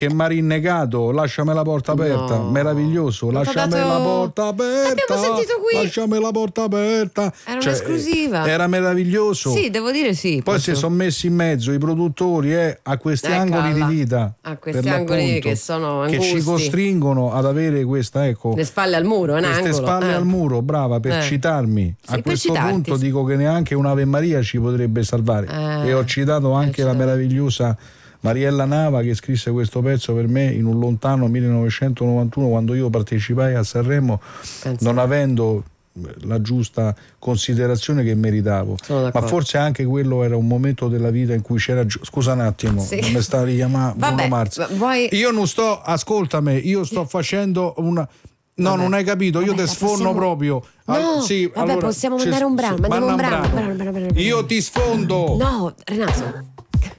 che mi ha rinnegato, lasciami la porta aperta, No. meraviglioso, lasciami la porta aperta. Abbiamo sentito qui. Lasciami la porta aperta. Era un'esclusiva. Era meraviglioso. Sì, devo dire sì. Poi si sono messi in mezzo i produttori a questi angoli di vita, a questi per angoli l'appunto, che sono che ci angusti. costringono ad avere questa, ecco, Le spalle al muro, un queste angolo. spalle al muro, brava, per citarmi. Sì, A per questo citarti, punto sì. dico che neanche un'Ave Maria ci potrebbe salvare. E ho citato anche la meravigliosa Mariella Nava, che scrisse questo pezzo per me in un lontano 1991, quando io partecipai a Sanremo, non avendo la giusta considerazione che meritavo. Ma forse anche quello era un momento della vita in cui c'era scusa un attimo, non mi sta a richiamare Bruno Mars. Io non sto, ascoltami, io sto facendo una. No, non hai capito, io ti sfondo proprio. Possiamo mandare un brano, mandiamo un brano. Io ti sfondo. No, Renato.